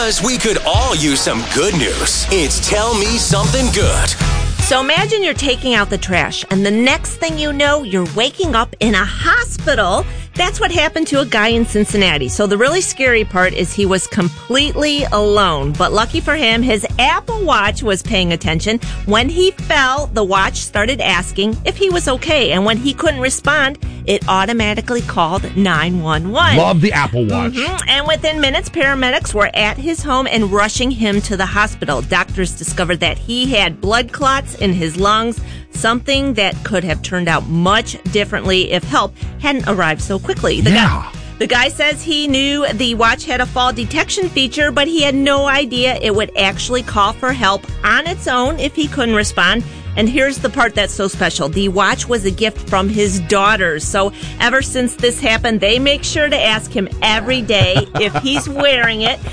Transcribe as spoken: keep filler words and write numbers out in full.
Because we could all use some good news. It's Tell Me Something Good. So imagine you're taking out the trash, and the next thing you know, you're waking up in a hospital. That's what happened to a guy in Cincinnati. So the really scary part is he was completely alone. But lucky for him, his Apple Watch was paying attention. When he fell, the watch started asking if he was okay. And when he couldn't respond, it automatically called nine one one. Love the Apple Watch. Mm-hmm. And within minutes, paramedics were at his home and rushing him to the hospital. Doctors discovered that he had blood clots in his lungs, something that could have turned out much differently if help hadn't arrived so quickly. The yeah. guy, the guy says he knew the watch had a fall detection feature, but he had no idea it would actually call for help on its own if he couldn't respond. And here's the part that's so special. The watch was a gift from his daughters. So ever since this happened, they make sure to ask him every day if he's wearing it.